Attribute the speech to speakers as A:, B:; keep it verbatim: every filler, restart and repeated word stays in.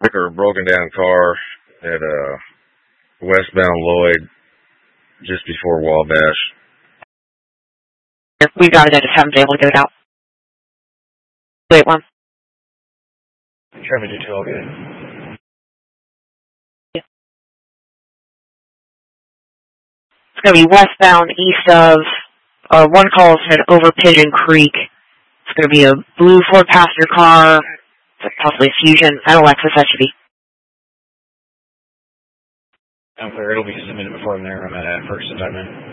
A: wreck or a broken down car at uh, westbound Lloyd just before Wabash.
B: We got it. I just haven't been able to get it out. Wait, one.
C: Trevor did two, all good.
B: Yeah. It's going to be westbound east of, uh, one call said over Pigeon Creek. It's going to be a blue Ford passenger car, possibly a Fusion, and a Lexus S U V.
C: I'm clear. It'll be submitted before I'm there. I'm at first if I'm in.